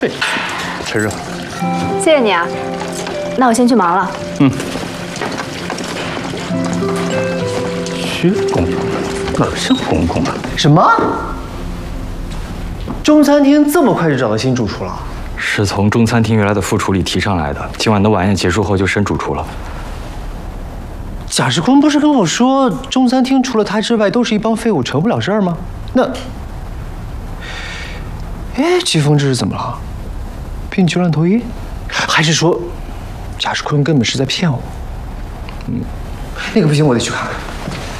对，趁热。 谢谢你啊，那我先去忙了。 薛公公，哪像公公啊？ 什么？中餐厅这么快就找到新主厨了？ 是从中餐厅原来的副厨里提上来的。今晚的晚宴结束后就升主厨了。 贾志坤不是跟我说，中餐厅除了他之外都是一帮废物，成不了事儿吗？那，哎，季风这是怎么了？病急乱投医，还是说贾志坤根本是在骗我？那个不行，我得去看看。